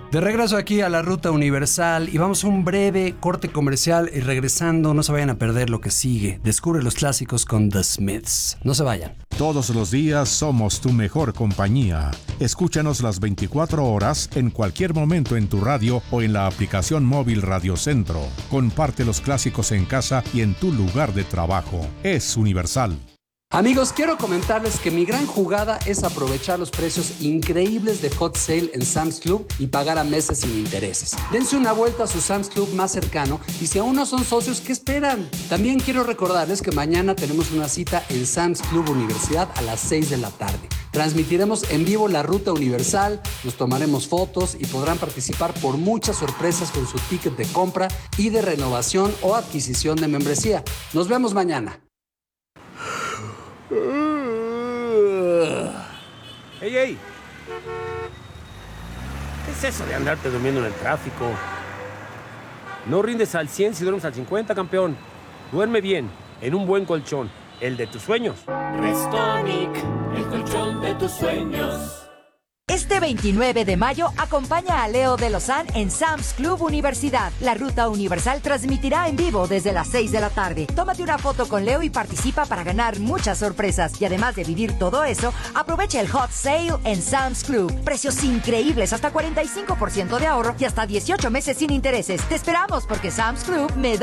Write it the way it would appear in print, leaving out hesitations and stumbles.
De regreso aquí a la Ruta Universal y vamos a un breve corte comercial y regresando no se vayan a perder lo que sigue. Descubre los clásicos con The Smiths. No se vayan. Todos los días somos tu mejor compañía. Escúchanos las 24 horas en cualquier momento en tu radio o en la aplicación móvil Radio Centro. Comparte los clásicos en casa y en tu lugar de trabajo. Es Universal. Amigos, quiero comentarles que mi gran jugada es aprovechar los precios increíbles de Hot Sale en Sam's Club y pagar a meses sin intereses. Dense una vuelta a su Sam's Club más cercano y si aún no son socios, ¿qué esperan? También quiero recordarles que mañana tenemos una cita en Sam's Club Universidad a las 6 de la tarde. Transmitiremos en vivo la Ruta Universal, nos tomaremos fotos y podrán participar por muchas sorpresas con su ticket de compra y de renovación o adquisición de membresía. Nos vemos mañana. ¡Ey, ey! ¿Qué es eso de andarte durmiendo en el tráfico? No rindes al 100 si duermes al 50, campeón. Duerme bien, en un buen colchón, el de tus sueños. Restonic, el colchón de tus sueños. Este 29 de mayo, acompaña a Leo de Lozán en Sam's Club Universidad. La Ruta Universal transmitirá en vivo desde las 6 de la tarde. Tómate una foto con Leo y participa para ganar muchas sorpresas. Y además de vivir todo eso, aprovecha el Hot Sale en Sam's Club. Precios increíbles, hasta 45% de ahorro y hasta 18 meses sin intereses. Te esperamos porque Sam's Club me da